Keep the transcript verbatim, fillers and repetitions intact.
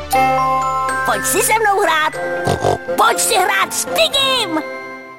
Pojď si se mnou hrát. Pojď si hrát s Tigim.